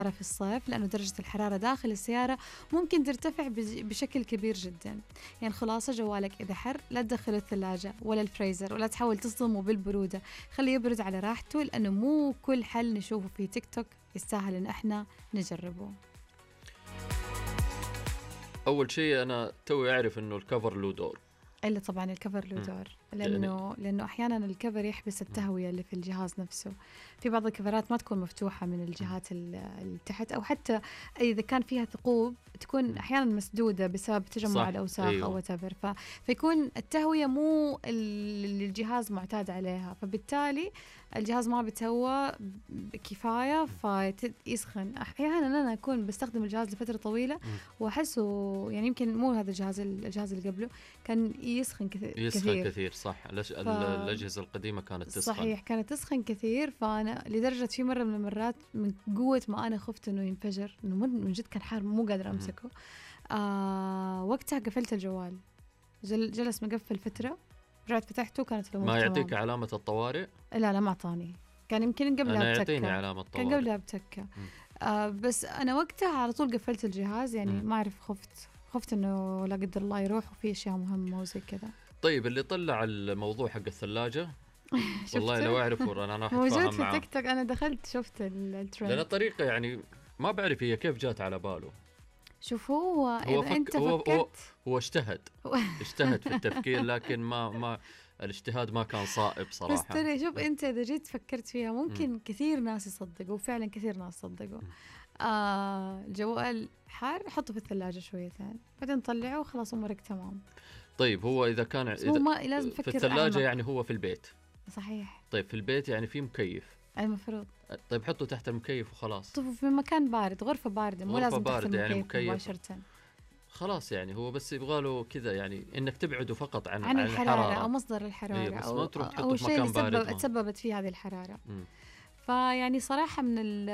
في الصيف، لأنه درجة الحرارة داخل السيارة ممكن ترتفع بشكل كبير جدا. يعني خلاصة جوالك إذا حر لا تدخله الثلاجة ولا الفريزر، ولا تحاول تصدمه بالبرودة، خليه يبرد على راحته، لأنه مو كل حل نشوفه في تيك توك يستاهل إن إحنا نجربه. أول شيء أنا توي أعرف إنه الكفر له دور. إلا طبعا الكفر له دور، لأنه أحيانا الكفر يحبس التهوية اللي في الجهاز نفسه. في بعض الكفرات ما تكون مفتوحة من الجهات اللي تحت، أو حتى إذا كان فيها ثقوب تكون أحيانا مسدودة بسبب تجمع الأوساخ. أيوة. أو وتبر، فيكون التهوية مو اللي الجهاز معتاد عليها، فبالتالي الجهاز ما بتهوى كفاية فيسخن. أحيانا أنا أكون بستخدم الجهاز لفترة طويلة وأحسه يعني يمكن مو هذا الجهاز اللي قبله كان يسخن كثير. صح. الأجهزة القديمة كانت تسخن. صحيح، كانت تسخن كثير. فأنا لدرجة في مرة من المرات من قوة ما أنا خفت إنه ينفجر، إنه من جد كان حار مو قادر أمسكه. وقتها قفلت الجوال، جلس مقفل فترة، رجعت فتحته كانت الأمور ما تمام. يعطيك علامة الطوارئ؟ لا ما أعطاني، كان يمكن قبلها أنا يعطيني علامة طوارئ، كان قبلها بتكة. بس أنا وقتها على طول قفلت الجهاز، يعني ما أعرف، خفت إنه لا قدر الله يروح وفي أشياء مهمة وزي كذا. طيب اللي طلع الموضوع حق الثلاجة والله لو أعرفه أنا راح أتفاهم موجود في تيك توك، أنا دخلت شفت الترند. لأن الطريقة يعني ما بعرف هي كيف جات على باله. شوف هو إذا أنت فكرت هو اجتهد في التفكير، لكن ما الاجتهاد ما كان صائب صراحة. بس ترى شوف أنت إذا جيت فكرت فيها ممكن كثير ناس يصدقوا، وفعلا كثير ناس صدقوا. الجوال حار حطه في الثلاجة شويتين بعدين طلعه وخلاص أمورك تمام. طيب هو إذا كان لازم في الثلاجة أعمق. يعني هو في البيت. صحيح. طيب في البيت يعني في مكيف المفروض. طيب حطه تحت المكيف وخلاص. طفوا في مكان بارد، غرفة باردة، مو لازم تحت المكيف يعني مكيف مباشرة. خلاص يعني هو بس يبغاله كذا، يعني انك تبعده فقط عن الحرارة او مصدر الحرارة. أيوة، بس ما تروح او الشيء اللي تسببت فيه هذه الحرارة. فيعني صراحة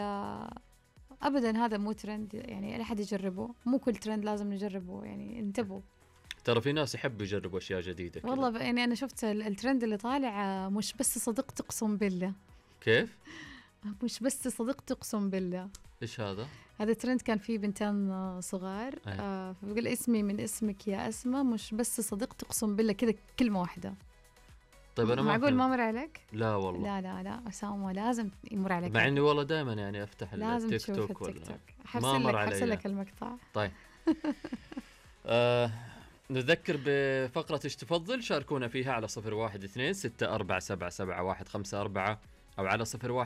ابدا هذا مو ترند، يعني لا احد يجربه، مو كل ترند لازم نجربه، يعني انتبهوا. ترى في ناس يحبوا يجربوا اشياء جديدة كده. والله يعني انا شفت الترند اللي طالع، مش بس صديقتي اقسم بالله. كيف؟ مش بس صديقتي اقسم بالله. ايش هذا؟ هذا ترند كان فيه بنتين صغار. فبقول اسمي من اسمك يا أسماء، مش بس صديقتي اقسم بالله، كذا كلمة واحدة. طيب انا معقول ما مر عليك؟ لا والله. لا أسامة لازم يمر عليك، مع اني والله دائما يعني افتح التيك توك حرسل لك المقطع. طيب نذكر بفقرة ايش تفضل، شاركونا فيها على 012647775154 أو على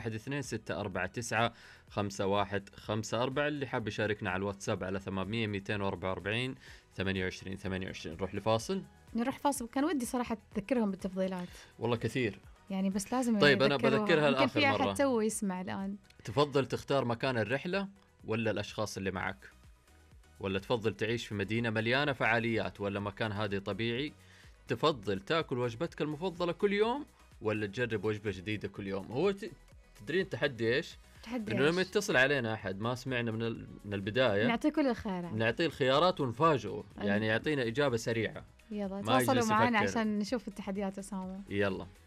0126495154. اللي حاب يشاركنا على الواتساب على 800-244-28. نروح لفاصل. كان ودي صراحة تذكرهم بالتفضيلات والله كثير يعني، بس لازم طيب أنا بذكرها الآخر مرة. يمكن في أحد توه يسمع الآن. تفضل تختار مكان الرحلة ولا الأشخاص اللي معك؟ ولا تفضل تعيش في مدينة مليانة فعاليات ولا مكان هادي طبيعي؟ تفضل تاكل وجبتك المفضلة كل يوم ولا تجرب وجبة جديدة كل يوم؟ هو تدرين تحدي إيش؟ إنه لما يتصل علينا أحد ما سمعنا من البداية نعطيه كل الخيارات، نعطيه الخيارات ونفاجئه، يعني يعطينا إجابة سريعة. يلا تواصلوا معنا عشان نشوف التحديات أسامة. يلا